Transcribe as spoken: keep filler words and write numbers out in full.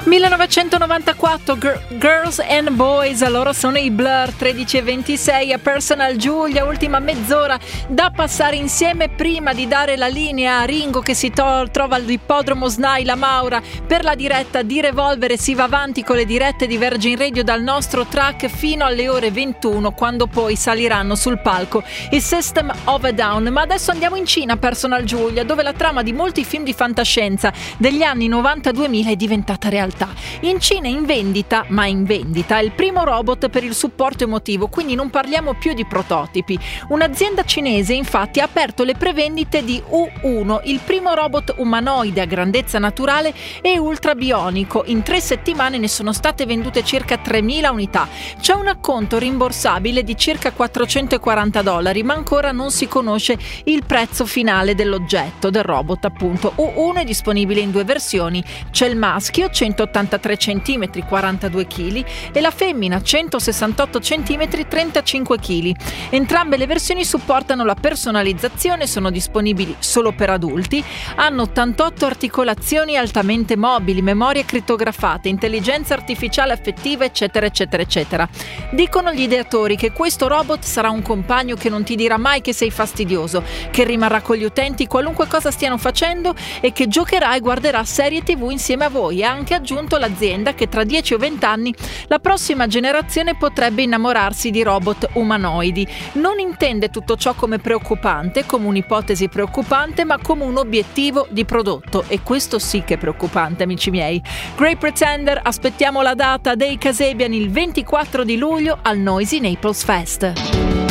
millenovecentonovantaquattro, Gir- Girls and Boys, loro sono i Blur. Tredici e ventisei a Personal Giulia, ultima mezz'ora da passare insieme prima di dare la linea a Ringo che si to- trova all'ippodromo Snai La Maura per la diretta di Revolver, e si va avanti con le dirette di Virgin Radio dal nostro track fino alle ore ventuno, quando poi saliranno sul palco i System of a Down. Ma adesso andiamo in Cina, Personal Giulia, dove la trama di molti film di fantascienza degli anni novanta duemila è diventata realtà. In Cina in vendita, ma in vendita, è il primo robot per il supporto emotivo, quindi non parliamo più di prototipi. Un'azienda cinese infatti ha aperto le prevendite di U uno, il primo robot umanoide a grandezza naturale e ultrabionico. In tre settimane ne sono state vendute circa tremila unità. C'è un acconto rimborsabile di circa quattrocentoquaranta dollari, ma ancora non si conosce il prezzo finale dell'oggetto, del robot appunto. U uno è disponibile in due versioni, c'è il maschio centottantatré centimetri quarantadue chili e la femmina centosessantotto centimetri trentacinque chili. Entrambe le versioni supportano la personalizzazione, sono disponibili solo per adulti, hanno ottantotto articolazioni altamente mobili, memoria crittografata, intelligenza artificiale affettiva, eccetera eccetera eccetera. Dicono gli ideatori che questo robot sarà un compagno che non ti dirà mai che sei fastidioso, che rimarrà con gli utenti qualunque cosa stiano facendo e che giocherà e guarderà serie tv insieme a voi. Ha anche aggiunto l'azienda che tra dieci o venti anni la prossima generazione potrebbe innamorarsi di robot umanoidi. Non intende tutto ciò come preoccupante, come un'ipotesi preoccupante, ma come un obiettivo di prodotto, e questo sì che è preoccupante, amici miei. Great Pretender, aspettiamo la data dei Kasabian il ventiquattro di luglio al Noisy Naples Fest.